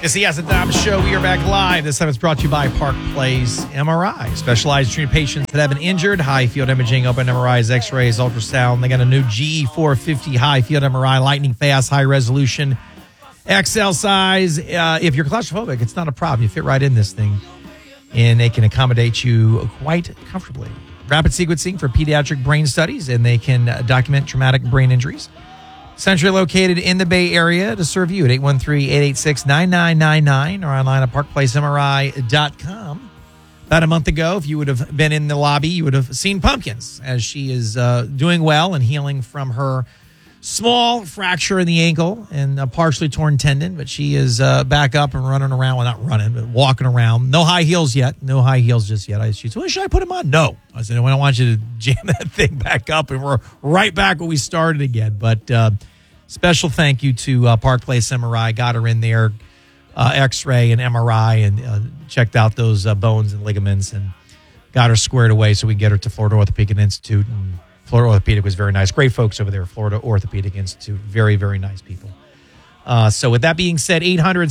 It's the Ask the Dom Show. We are back live. This time it's brought to you by Park Place MRI. Specialized treating patients that have been injured. High field imaging, open MRIs, x-rays, ultrasound. They got a new GE450 high field MRI, lightning fast, high resolution, XL size. If you're claustrophobic, it's not a problem. You fit right in this thing, and they can accommodate you quite comfortably. Rapid sequencing for pediatric brain studies, and they can document traumatic brain injuries. Centrally located in the Bay Area to serve you at 813-886-9999 or online at parkplacemri.com. About a month ago, if you would have been in the lobby, you would have seen Pumpkins as she is doing well and healing from her small fracture in the ankle and a partially torn tendon, but she is back up and running around. Well, not running, but walking around. No high heels yet. No high heels just yet. She said, well, should I put them on? No. I said, I don't want you to jam that thing back up, and we're right back where we started again. But special thank you to Park Place MRI. Got her in there, X-ray and MRI, and checked out those bones and ligaments and got her squared away so we can get her to Florida Orthopedic Institute. And Florida Orthopedic was very nice. Great folks over there, Florida Orthopedic Institute. Very, very nice people. So with that being said,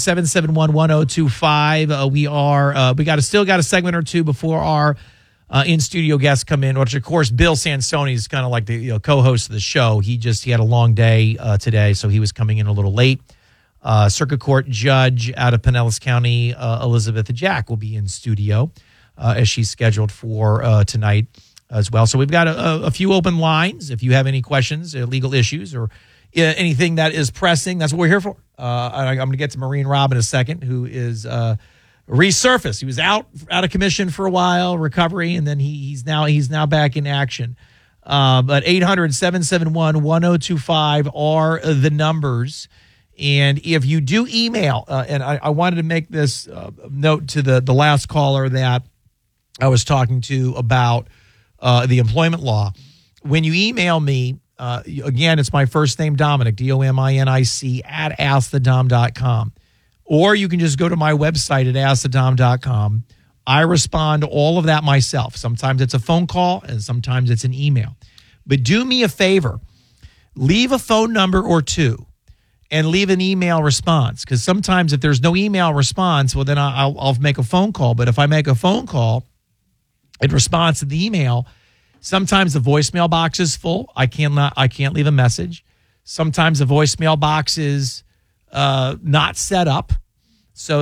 800-771-1025. We still got a segment or two before our in-studio guests come in, which, of course, Bill Sansoni is kind of like the co-host of the show. He had a long day today, so he was coming in a little late. Circuit Court Judge out of Pinellas County, Elizabeth Jack, will be in studio as she's scheduled for tonight as well. So we've got a few open lines. If you have any questions, legal issues, or anything that is pressing, that's what we're here for. I'm going to get to Marine Robb in a second, who is resurfaced. He was out of commission for a while, recovery, and then he's now back in action. But 800-771-1025 are the numbers. And if you do email, and I wanted to make this note to the last caller that I was talking to about the employment law. When you email me, again, it's my first name, Dominic, DOMINIC, at askthedom.com. Or you can just go to my website at askthedom.com. I respond to all of that myself. Sometimes it's a phone call and sometimes it's an email. But do me a favor. Leave a phone number or two and leave an email response. Because sometimes if there's no email response, well, then I'll make a phone call. But if I make a phone call in response to the email, sometimes the voicemail box is full. I can't leave a message. Sometimes the voicemail box is not set up. So,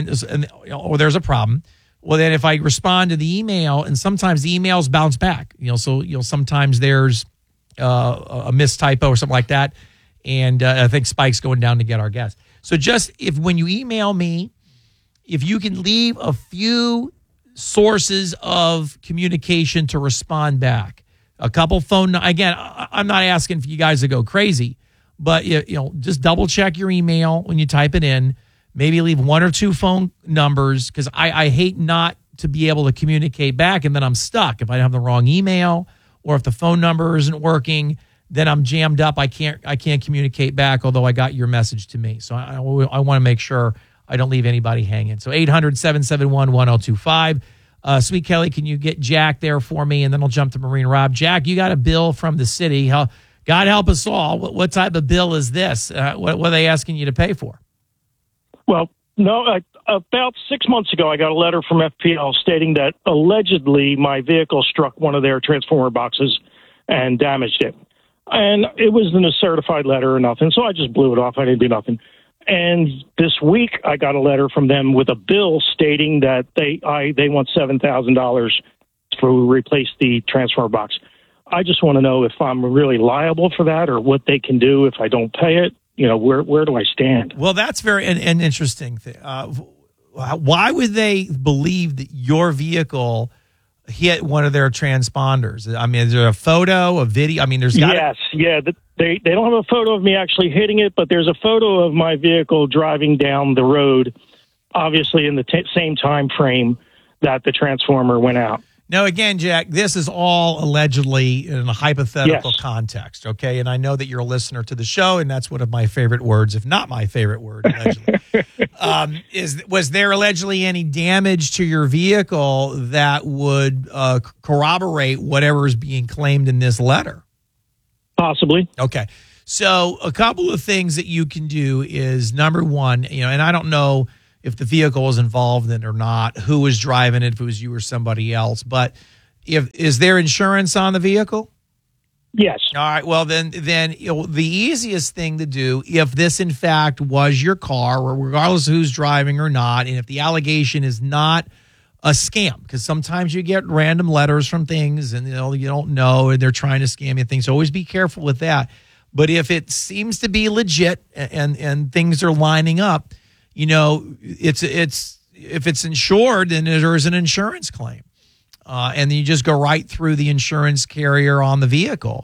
or there's a problem. Well, then if I respond to the email, and sometimes the emails bounce back, sometimes there's a mistypo or something like that. And I think Spike's going down to get our guest. So just when you email me, if you can leave a few sources of communication to respond back, a couple phone. Again, I'm not asking for you guys to go crazy, but just double check your email when you type it in. Maybe leave one or two phone numbers, because I hate not to be able to communicate back, and then I'm stuck if I have the wrong email, or if the phone number isn't working, then I'm jammed up. I can't communicate back, although I got your message to me. So I want to make sure I don't leave anybody hanging. So 800-771-1025. Sweet Kelly, can you get Jack there for me? And then I'll jump to Marine Robb. Jack, you got a bill from the city. God help us all. What type of bill is this? What are they asking you to pay for? Well, no, about 6 months ago, I got a letter from FPL stating that allegedly my vehicle struck one of their transformer boxes and damaged it. And it wasn't a certified letter or nothing, so I just blew it off. I didn't do nothing. And this week, I got a letter from them with a bill stating that they want $7,000 to replace the transformer box. I just want to know if I'm really liable for that, or what they can do if I don't pay it. Where do I stand? Well, that's very an interesting thing. Why would they believe that your vehicle hit one of their transponders? I mean, is there a photo, a video? I mean, there's got yes, yeah. They don't have a photo of me actually hitting it, but there's a photo of my vehicle driving down the road, obviously in the same time frame that the transformer went out. Now, again, Jack, this is all allegedly in a hypothetical context, okay? And I know that you're a listener to the show, and that's one of my favorite words, if not my favorite word, allegedly. Was there allegedly any damage to your vehicle that would corroborate whatever is being claimed in this letter? Possibly. Okay. So a couple of things that you can do is, number one, and I don't know if the vehicle was involved in it or not, who was driving it, if it was you or somebody else. But is there insurance on the vehicle? Yes. All right. Well, then the easiest thing to do, if this in fact was your car, or regardless of who's driving or not, and if the allegation is not a scam, because sometimes you get random letters from things, and you don't know, and they're trying to scam you things. So always be careful with that. But if it seems to be legit and things are lining up, it's if it's insured, then there's an insurance claim. And then you just go right through the insurance carrier on the vehicle.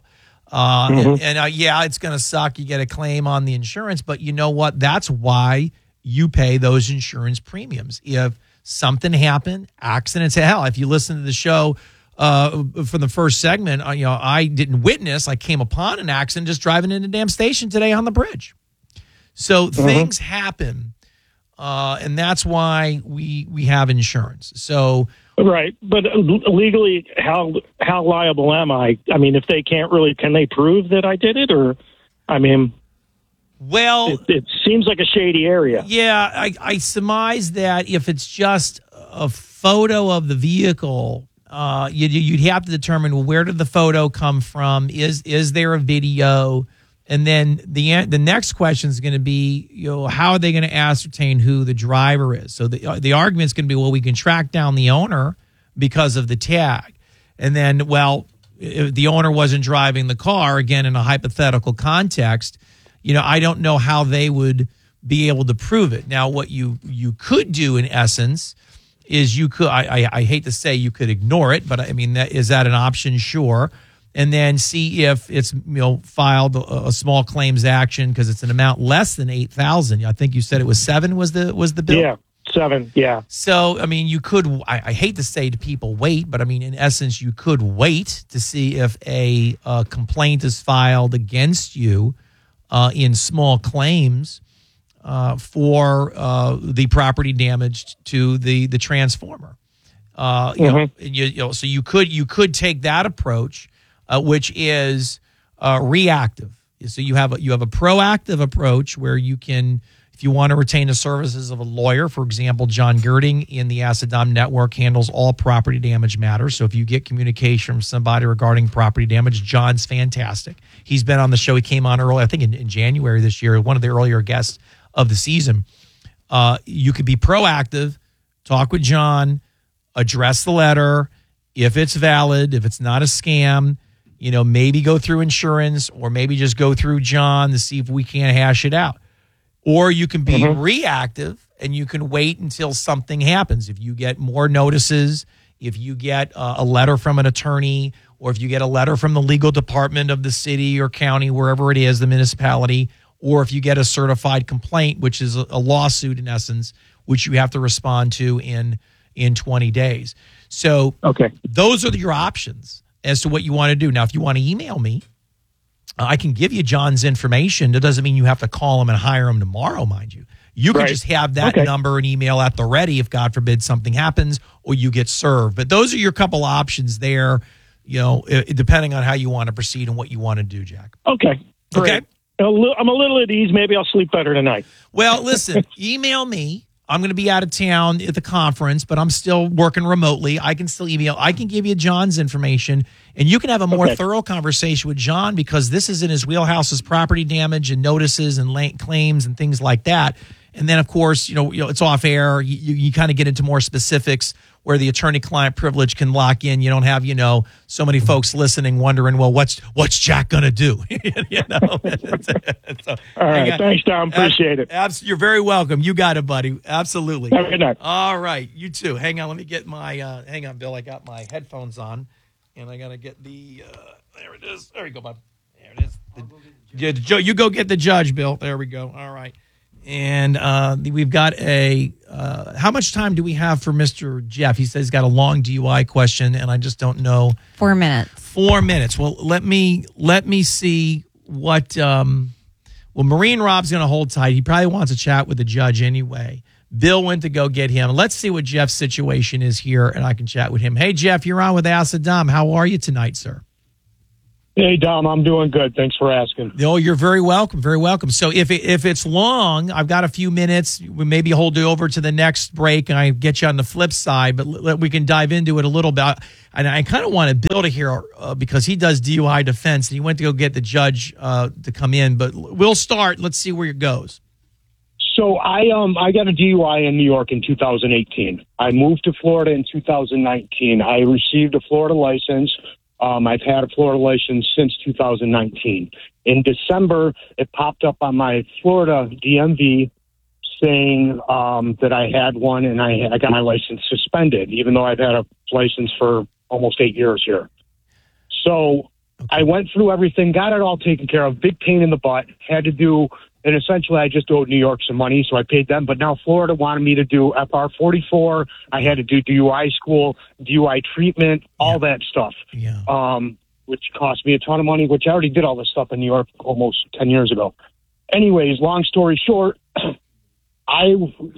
Yeah, it's going to suck. You get a claim on the insurance, but you know what? That's why you pay those insurance premiums. If something happened, accidents, hell, if you listen to the show from the first segment, I didn't witness. I came upon an accident just driving in the damn station today on the bridge. So things happen, and that's why we have insurance. So. Right, but legally, how liable am I? I mean, if they can't can they prove that I did it? Or, I mean, well, it seems like a shady area. Yeah, I surmise that if it's just a photo of the vehicle, you'd have to determine, well, where did the photo come from? Is there a video? And then the next question is going to be, how are they going to ascertain who the driver is? So the argument is going to be, well, we can track down the owner because of the tag. And then, well, if the owner wasn't driving the car, again, in a hypothetical context, I don't know how they would be able to prove it. Now, what you could do in essence is you could, I hate to say you could ignore it, but I mean, is that an option? Sure. And then see if it's filed a small claims action because it's an amount less than $8,000. I think you said it was $7 was the bill. Yeah, $7. Yeah. So I mean, you could. I hate to say to people wait, but I mean in essence you could wait to see if a complaint is filed against you in small claims for the property damage to the transformer. So you could take that approach. Which is reactive. So you have a proactive approach where you can, if you want to retain the services of a lawyer, for example, John Girding in the Asadom Network handles all property damage matters. So if you get communication from somebody regarding property damage, John's fantastic. He's been on the show. He came on early, I think in January this year, one of the earlier guests of the season. You could be proactive, talk with John, address the letter. If it's valid, if it's not a scam, maybe go through insurance or maybe just go through John to see if we can't hash it out. Or you can be reactive and you can wait until something happens. If you get more notices, if you get a letter from an attorney, or if you get a letter from the legal department of the city or county, wherever it is, the municipality, or if you get a certified complaint, which is a lawsuit in essence, which you have to respond to in 20 days. So those are your options as to what you want to do. Now, if you want to email me, I can give you John's information. That doesn't mean you have to call him and hire him tomorrow, mind you. You can just have that number and email at the ready if, God forbid, something happens or you get served. But those are your couple options there, depending on how you want to proceed and what you want to do, Jack. Okay. Great. Okay. I'm a little at ease. Maybe I'll sleep better tonight. Well, listen, email me. I'm going to be out of town at the conference, but I'm still working remotely. I can still email. I can give you John's information, and you can have a more thorough conversation with John because this is in his wheelhouse, is property damage and notices and claims and things like that. And then, of course, it's off air. You kind of get into more specifics where the attorney-client privilege can lock in. You don't have, so many folks listening wondering, well, what's Jack going to do? So, all right. Thanks, Tom. Appreciate it. You're very welcome. You got it, buddy. Absolutely. Have a good night. All right. You too. Hang on. Let me get my, hang on, Bill. I got my headphones on, and I got to get the, there it is. There you go, bud. There it is. You go get the judge, Bill. There we go. All right. And we've got how much time do we have for Mr. Jeff? He says he's got a long DUI question, and I just don't know. 4 minutes. 4 minutes. Well, let me see what. Marine Rob's going to hold tight. He probably wants to chat with the judge anyway. Bill went to go get him. Let's see what Jeff's situation is here, and I can chat with him. Hey, Jeff, you're on with Asadom. How are you tonight, sir? Hey, Dom, I'm doing good. Thanks for asking. Oh, you're very welcome. Very welcome. So if it's long, I've got a few minutes. We maybe hold you over to the next break, and I get you on the flip side. But we can dive into it a little bit. And I kind of want to build it here because he does DUI defense, and he went to go get the judge to come in. But we'll start. Let's see where it goes. So I got a DUI in New York in 2018. I moved to Florida in 2019. I received a Florida license. I've had a Florida license since 2019. In December, it popped up on my Florida DMV saying that I had one, and I got my license suspended, even though I've had a license for almost 8 years here. So I went through everything, got it all taken care of, big pain in the butt, had to do, and essentially I just owed New York some money, so I paid them. But now Florida wanted me to do FR 44. I had to do DUI school, DUI treatment, all that stuff, which cost me a ton of money, which I already did all this stuff in New York almost 10 years ago. Anyways, long story short, I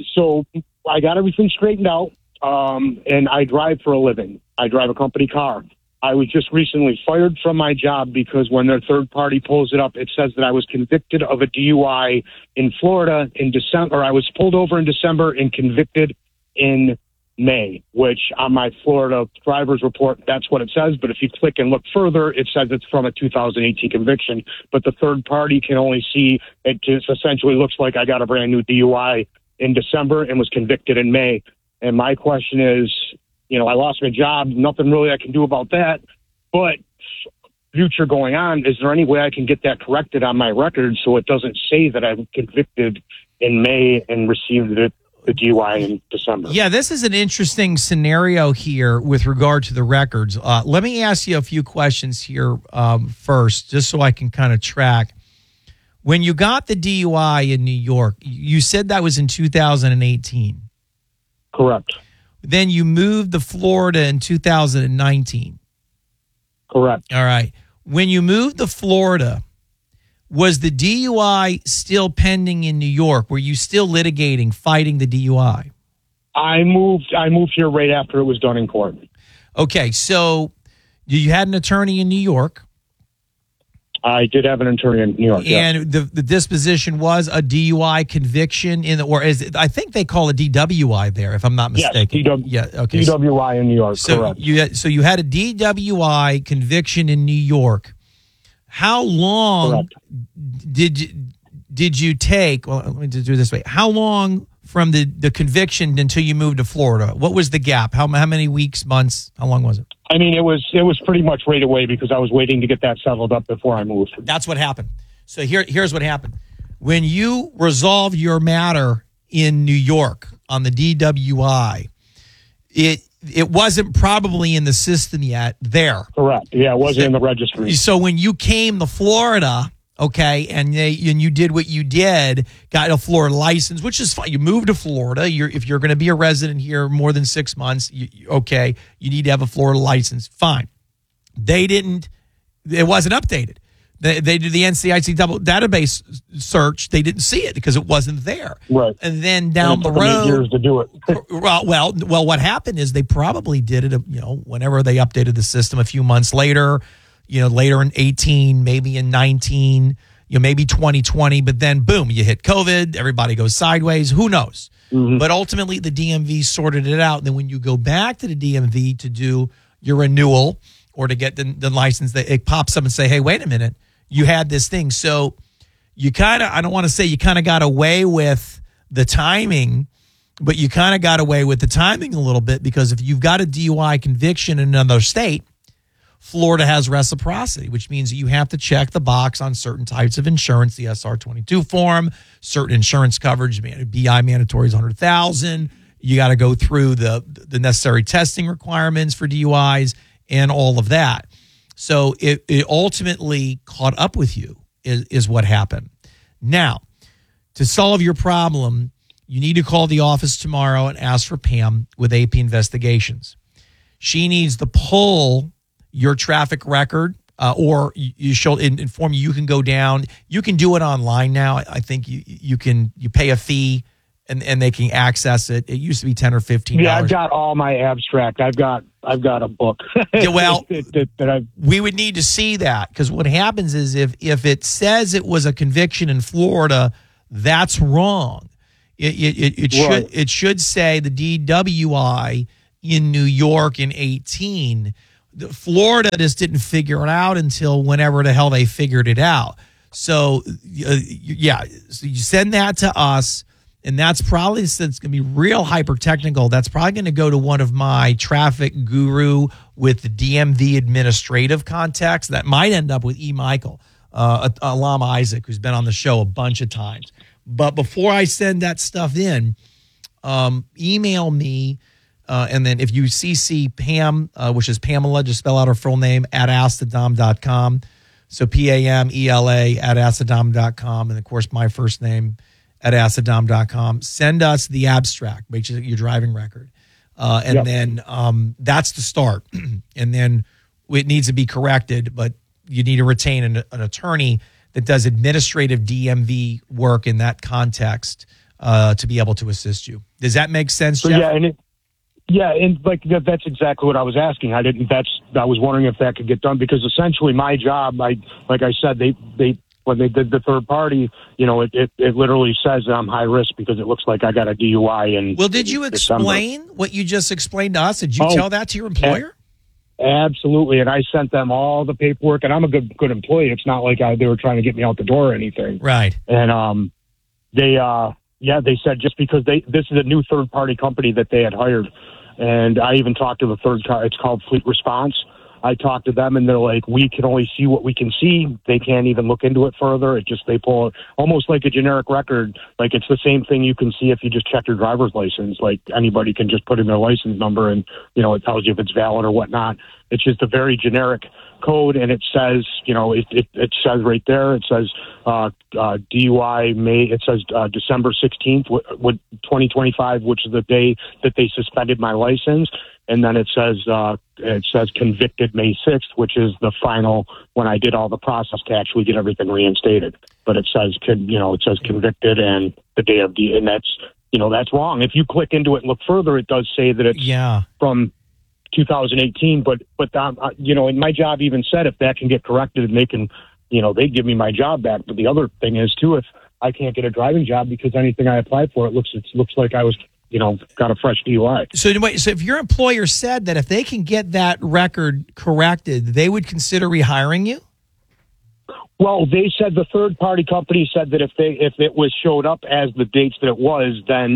got everything straightened out, and I drive for a living. I drive a company car. I was just recently fired from my job because when their third party pulls it up, it says that I was convicted of a DUI in Florida in December. I was pulled over in December and convicted in May, which on my Florida driver's report, that's what it says. But if you click and look further, it says it's from a 2018 conviction. But the third party can only see it just essentially looks like I got a brand new DUI in December and was convicted in May. And my question is, I lost my job. Nothing really I can do about that. But future going on, is there any way I can get that corrected on my record so it doesn't say that I'm convicted in May and received the DUI in December? Yeah, this is an interesting scenario here with regard to the records. Let me ask you a few questions here first, just so I can kind of track. When you got the DUI in New York, you said that was in 2018. Correct. Then you moved to Florida in 2019. Correct. All right. When you moved to Florida, was the DUI still pending in New York? Were you still litigating, fighting the DUI? I moved here right after it was done in court. Okay, so you had an attorney in New York. I did have an attorney in New York. And the disposition was a DUI conviction I think they call it DWI there, if I'm not mistaken. Yes, DWI in New York, correct. You had a DWI conviction in New York. How long did you take? Well, let me just do it this way. How long from the conviction until you moved to Florida? What was the gap? How many weeks, months? How long was it? I mean, it was pretty much right away because I was waiting to get that settled up before I moved. That's what happened. So here's what happened. When you resolved your matter in New York on the DWI, it wasn't probably in the system yet there. Correct. Yeah, it wasn't in the registry. So when you came to Florida, okay, and you did what you did, got a Florida license, which is fine. You moved to Florida. If you're going to be a resident here more than 6 months, you need to have a Florida license. Fine. It wasn't updated. They did the NCIC database search. They didn't see it because it wasn't there. Right. And then down the road, 8 years to do it. well, what happened is they probably did it, whenever they updated the system a few months later, later in 18, maybe in 19, maybe 2020, but then boom, you hit COVID, everybody goes sideways. Who knows? Mm-hmm. But ultimately the DMV sorted it out. And then when you go back to the DMV to do your renewal or to get the license, it pops up and say, hey, wait a minute. You had this thing. So you I don't want to say you kind of got away with the timing, but you kind of got away with the timing a little bit because if you've got a DUI conviction in another state, Florida has reciprocity, which means you have to check the box on certain types of insurance, the SR22 form, certain insurance coverage, BI mandatory is $100,000. You got to go through the necessary testing requirements for DUIs and all of that. So it ultimately caught up with you is what happened. Now, to solve your problem, you need to call the office tomorrow and ask for Pam with AP Investigations. She needs to pull your traffic record, or she'll inform you. You can go down. You can do it online now. I think you pay a fee and they can access it. It used to be $10 or $15. Yeah, I've got all my abstract. I've got a book. Yeah, well, that we would need to see that, because what happens is if it says it was a conviction in Florida, that's wrong. It should say the DWI in New York in 18. Florida just didn't figure it out until whenever the hell they figured it out. So so you send that to us. And that's probably, since it's going to be real hyper technical, that's probably going to go to one of my traffic guru with the DMV administrative context. That might end up with Michael, Alam Isaac, who's been on the show a bunch of times. But before I send that stuff in, email me. And then if you CC Pam, which is Pamela, just spell out her full name, at askthedom.com. So PAMELA at askthedom.com. And of course, my first name, at askthedom.com. Send us the abstract, which is your driving record. Then that's the start. And then it needs to be corrected, but you need to retain an attorney that does administrative DMV work in that context to be able to assist you. Does that make sense, Jeff? And like that's exactly what I was asking. I was wondering if that could get done, because essentially my job, like I said, they when they did the third party, it literally says I'm high risk because it looks like I got a DUI. And well, did you explain what you just explained to us? Did you tell that to your employer? Absolutely, and I sent them all the paperwork, and I'm a good employee. It's not like they were trying to get me out the door or anything. Right. And they said just because this is a new third party company that they had hired, and I even talked to the third car. It's called Fleet Response. I talked to them, and they're like, we can only see what we can see. They can't even look into it further. They pull it almost like a generic record. Like it's the same thing you can see if you just check your driver's license. Like anybody can just put in their license number, and it tells you if it's valid or whatnot. It's just a very generic code, and it says, it says right there, it says DUI it says December 16th, 2025, which is the day that they suspended my license. And then it says convicted May 6th, which is the final, when I did all the process to actually get everything reinstated. But it says convicted and the day of and that's wrong. If you click into it and look further, it does say that it's from 2018. But and my job even said if that can get corrected, and they can, they give me my job back. But the other thing is too, if I can't get a driving job because anything I applied for, it looks like I was, got a fresh DUI. So if your employer said that if they can get that record corrected, they would consider rehiring you? Well, they said the third party company said that if it was showed up as the dates that it was, then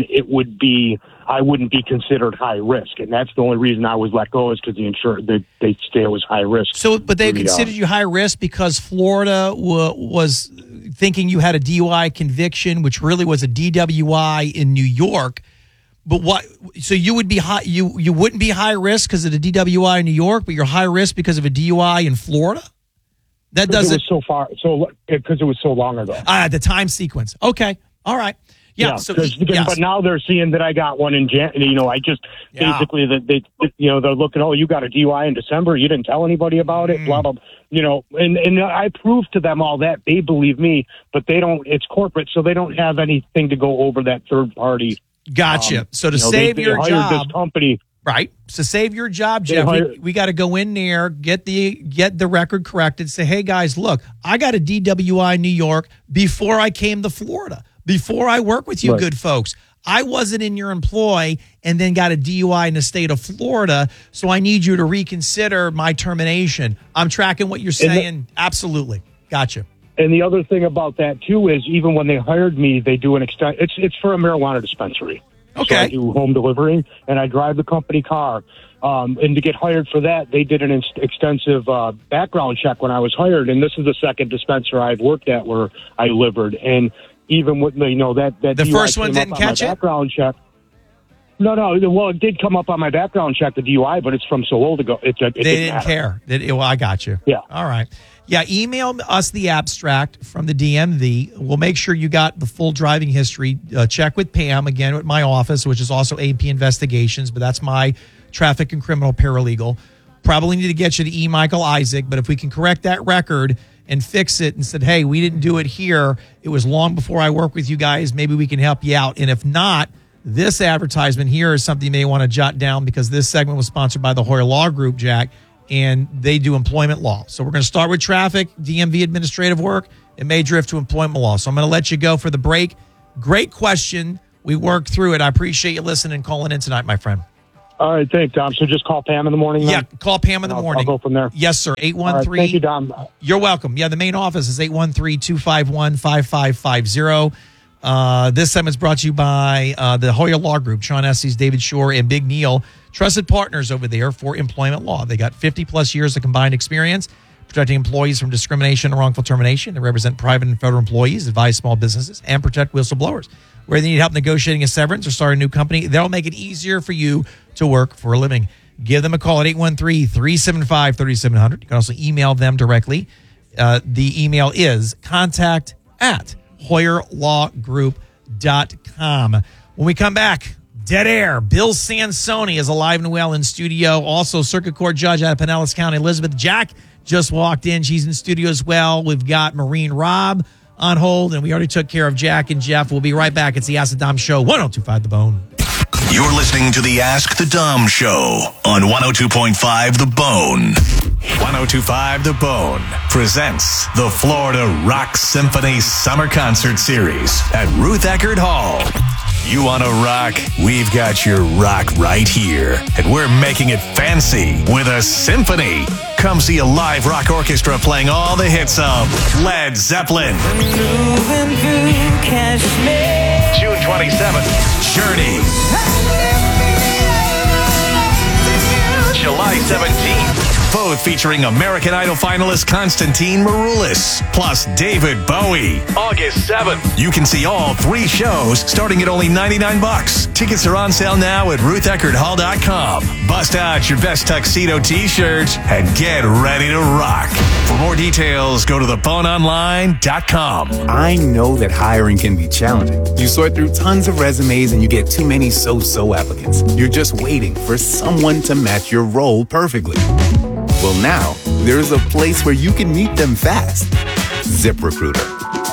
I wouldn't be considered high risk, and that's the only reason I was let go is because they say it was high risk. So, but they considered you high risk because Florida was thinking you had a DUI conviction, which really was a DWI in New York. But what? So you would be high. You wouldn't be high risk because of the DWI in New York, but you're high risk because of a DUI in Florida. That doesn't. It was because it was so long ago. The time sequence. Okay. All right. Yeah. But now they're seeing that I got one in January. I just basically that they're looking. Oh, you got a DUI in December. You didn't tell anybody about it. Blah blah. And I proved to them all that. They believe me, but they don't. It's corporate, so they don't have anything to go over that third party. Gotcha. So to save your job, this company, right? So save your job, Jeff. We got to go in there, get the record corrected. Say, hey guys, look, I got a DWI in New York before I came to Florida. Before I work with you, good folks, I wasn't in your employ and then got a DUI in the state of Florida. So I need you to reconsider my termination. I'm tracking what you're saying. Absolutely, gotcha. And the other thing about that, too, is even when they hired me, they do an extent. It's for a marijuana dispensary. Okay. So I do home delivering, and I drive the company car. And to get hired for that, they did an extensive background check when I was hired. And this is the second dispenser I've worked at where I delivered. And even with, that the first one didn't catch it? Background check. No. Well, it did come up on my background check, the DUI, but it's from so old ago. They didn't care. Well, I got you. Yeah. All right. Yeah, email us the abstract from the DMV. We'll make sure you got the full driving history. Check with Pam, again, at my office, which is also AP Investigations, but that's my traffic and criminal paralegal. Probably need to get you to Michael Isaac, but if we can correct that record and fix it and said, hey, we didn't do it here. It was long before I worked with you guys. Maybe we can help you out. And if not, this advertisement here is something you may want to jot down because this segment was sponsored by the Hoyer Law Group, Jack, and they do employment law. So we're going to start with traffic, DMV administrative work. It may drift to employment law. So I'm going to let you go for the break. Great question. We worked through it. I appreciate you listening and calling in tonight, my friend. All right, thanks, Dom. So just call Pam in the morning? Yeah, call Pam in the morning. I'll go from there. Yes, sir. 813. Right, thank you, Dom. You're welcome. Yeah, the main office is 813-251-5550. This segment's brought to you by the Hoyer Law Group, Sean Estes, David Shore, and Big Neil, trusted partners over there for employment law. They got 50-plus years of combined experience protecting employees from discrimination and wrongful termination. They represent private and federal employees, advise small businesses, and protect whistleblowers. Where they need help negotiating a severance or starting a new company, they'll make it easier for you to work for a living. Give them a call at 813-375-3700. You can also email them directly. The email is contact@HoyerLawGroup.com. When we come back, dead air. Bill Sansoni is alive and well in studio. Also, Circuit Court Judge out of Pinellas County, Elizabeth Jack, just walked in. She's in studio as well. We've got Marine Rob on hold, and we already took care of Jack and Jeff. We'll be right back. It's the Ask the Dom Show, 102.5 The Bone. You're listening to the Ask the Dom Show on 102.5 The Bone. 102.5 The Bone presents the Florida Rock Symphony Summer Concert Series at Ruth Eckerd Hall. You want to rock? We've got your rock right here. And we're making it fancy with a symphony. Come see a live rock orchestra playing all the hits of Led Zeppelin. Moving through Kashmir. June 27th, Journey. July 17th. Both featuring American Idol finalist Constantine Maroulis, plus David Bowie. August 7th. You can see all 3 shows starting at only $99. Tickets are on sale now at RuthEckerdHall.com. Bust out your best tuxedo t-shirt and get ready to rock. For more details, go to theboneonline.com. I know that hiring can be challenging. You sort through tons of resumes and you get too many so-so applicants. You're just waiting for someone to match your role perfectly. Well, now, there's a place where you can meet them fast. ZipRecruiter.